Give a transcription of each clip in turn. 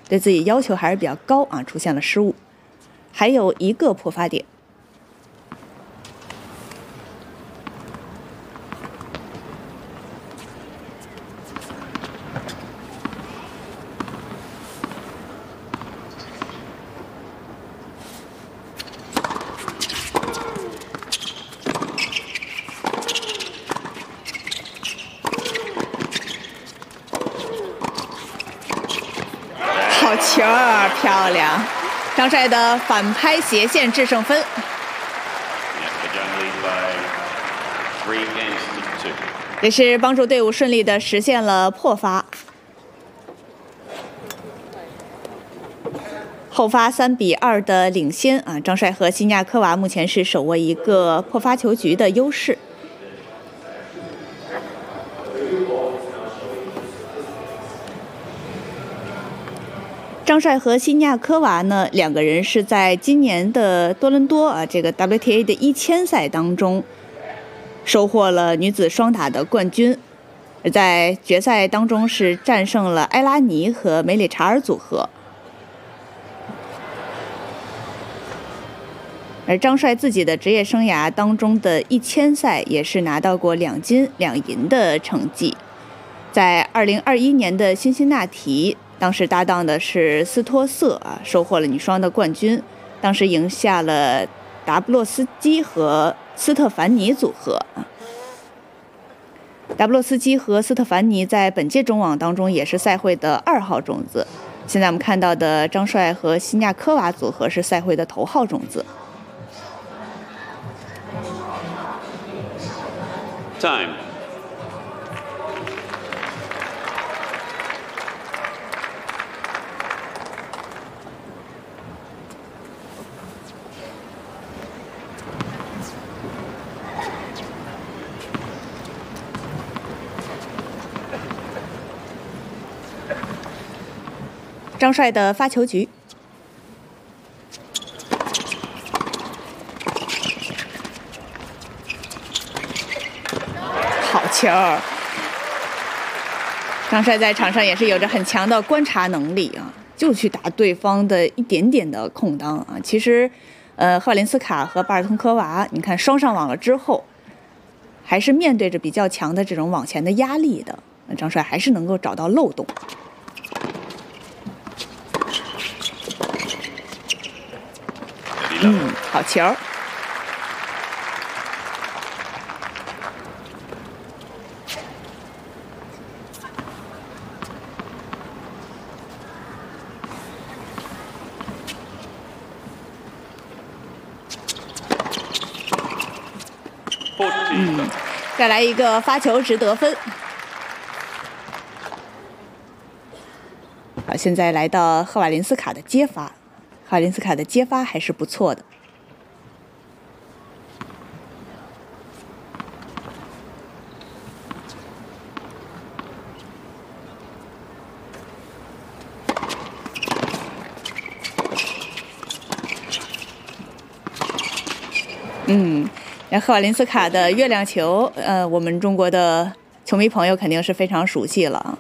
对自己要求还是比较高啊，出现了失误，还有一个破发点。好球儿，漂亮！张帅的反拍斜线制胜分。也是帮助队伍顺利的实现了破发。后发3-2的领先啊！张帅和西尼亚科娃目前是手握一个破发球局的优势。张帅和西尼亚科娃呢，两个人是在今年的多伦多啊这个 WTA 的1000赛当中收获了女子双打的冠军，而在决赛当中是战胜了埃拉尼和梅里查尔组合。而张帅自己的职业生涯当中的1000赛也是拿到过2金2银的成绩，在2021年的辛辛那提。当时搭档的是斯托瑟啊，收获了女双的冠军。当时赢下了达布洛斯基和斯特凡尼组合啊。达布洛斯基和斯特凡尼在本届中网当中也是赛会的2号种子。现在我们看到的张帅和西尼亚科娃组合是赛会的头号种子。 Time. 张帅的发球局，好球！张帅在场上也是有着很强的观察能力啊，就去打对方的一点点的空当啊。其实，赫瓦林斯卡和巴尔滕科娃，你看双上网了之后，还是面对着比较强的这种网前的压力的，张帅还是能够找到漏洞。好球！再来一个发球值得分。好，现在来到赫瓦林斯卡的接发，赫瓦林斯卡的接发还是不错的。那赫瓦林斯卡的月亮球，我们中国的球迷朋友肯定是非常熟悉了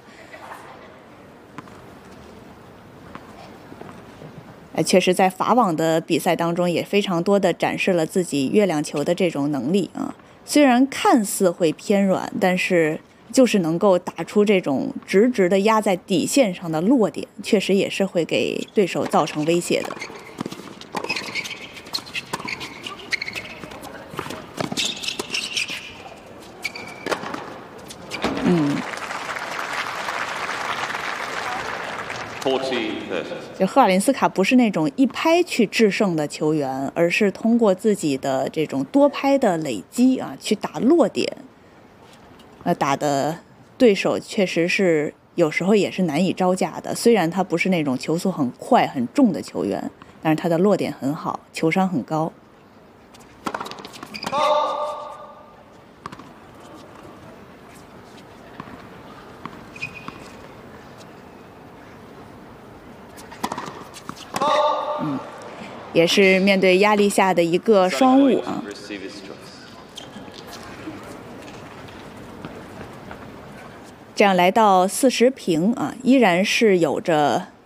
啊。确实，在法网的比赛当中，也非常多的展示了自己月亮球的这种能力啊。虽然看似会偏软，但是就是能够打出这种直直的压在底线上的落点，确实也是会给对手造成威胁的。就赫瓦林斯卡不是那种一拍去制胜的球员，而是通过自己的这种多拍的累积啊，去打落点。打的对手确实是有时候也是难以招架的。虽然他不是那种球速很快很重的球员，但是他的落点很好，球商很高。也是面对压力下的一个双误啊。这样来到40平啊，依然是有着